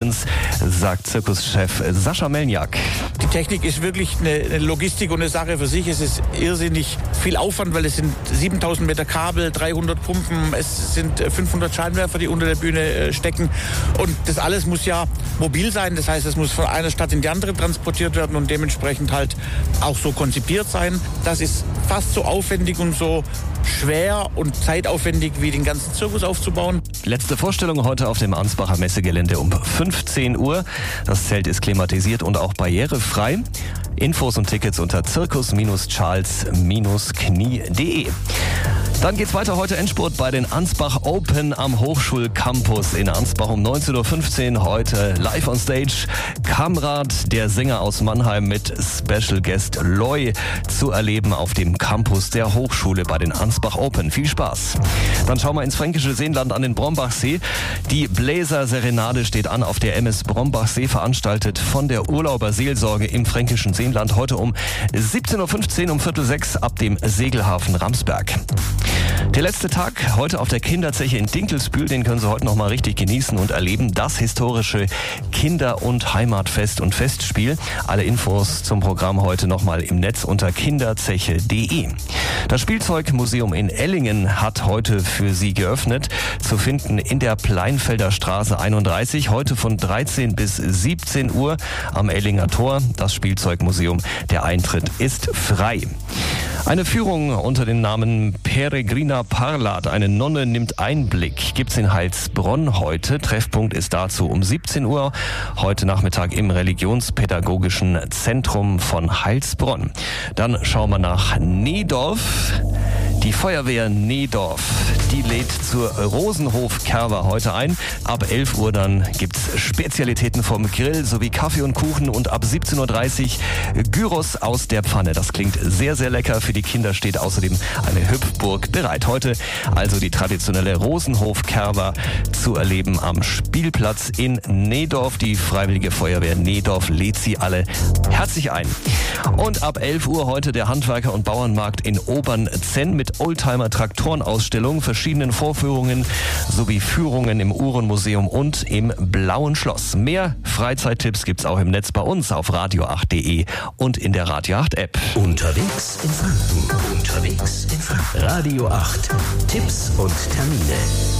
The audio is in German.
uns, sagt Zirkuschef Sascha Melniak. Die Technik ist wirklich eine Logistik und eine Sache für sich. Es ist irrsinnig viel Aufwand, weil es sind 7000 Meter Kabel, 300 Pumpen, es sind 500 Scheinwerfer, die unter der Bühne stecken. Und das alles muss ja mobil sein. Das heißt, es muss von einer Stadt in die andere transportiert werden und dementsprechend halt auch so konzipiert sein. Das ist fast so aufwendig und so schwer und zeitaufwendig wie den ganzen Zirkus aufzubauen. Letzte Vorstellung heute auf dem Ansbacher Messegelände um 15 Uhr. Das Zelt ist klimatisiert und auch barrierefrei. Infos und Tickets unter zirkus-charles-knie.de. Dann geht's weiter heute Endspurt bei den Ansbach Open am Hochschulcampus in Ansbach um 19.15 Uhr. Heute live on stage Kamrat, der Sänger aus Mannheim mit Special Guest Loy zu erleben auf dem Campus der Hochschule bei den Ansbach Open. Viel Spaß. Dann schauen wir ins fränkische Seenland an den Brombachsee. Die Bläser-Serenade steht an auf der MS Brombachsee, veranstaltet von der Urlauberseelsorge im fränkischen Seenland. Heute um 17.15 Uhr um 5:45 ab dem Segelhafen Ramsberg. Der letzte Tag heute auf der Kinderzeche in Dinkelsbühl, den können Sie heute noch mal richtig genießen und erleben. Das historische Kinder- und Heimatfest und Festspiel. Alle Infos zum Programm heute noch mal im Netz unter kinderzeche.de. Das Spielzeugmuseum in Ellingen hat heute für Sie geöffnet, zu finden in der Pleinfelder Straße 31, heute von 13 bis 17 Uhr am Ellinger Tor. Das Spielzeugmuseum, der Eintritt ist frei. Eine Führung unter dem Namen Peregrina Parlat, eine Nonne nimmt Einblick, gibt's in Heilsbronn heute. Treffpunkt ist dazu um 17 Uhr, heute Nachmittag im Religionspädagogischen Zentrum von Heilsbronn. Dann schauen wir nach Needorf. Die Feuerwehr Needorf, die lädt zur Rosenhof-Kerwa heute ein. Ab 11 Uhr dann gibt's Spezialitäten vom Grill sowie Kaffee und Kuchen und ab 17.30 Uhr Gyros aus der Pfanne. Das klingt sehr, sehr lecker. Für die Kinder steht außerdem eine Hüpfburg bereit. Heute also die traditionelle Rosenhof-Kerwa zu erleben am Spielplatz in Needorf. Die Freiwillige Feuerwehr Needorf lädt Sie alle herzlich ein. Und ab 11 Uhr heute der Handwerker- und Bauernmarkt in Obernzenn mit Oldtimer-Traktoren-Ausstellung, verschiedenen Vorführungen sowie Führungen im Uhrenmuseum und im Blauen Schloss. Mehr Freizeittipps gibt's auch im Netz bei uns auf radio8.de und in der Radio 8 App. Unterwegs in Franken. Radio 8. Tipps und Termine.